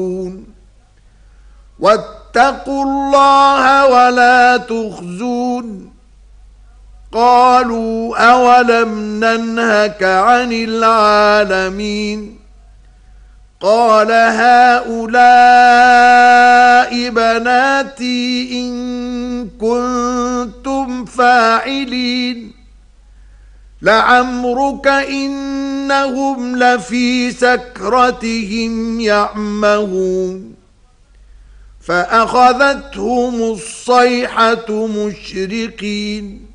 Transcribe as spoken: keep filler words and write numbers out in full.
واتقوا الله ولا تخزون قالوا أولم ننهك عن العالمين قال هؤلاء بناتي إن كنتم فاعلين لعمرك إنهم لفي سكرتهم يعمهون فأخذتهم الصيحة مشرقين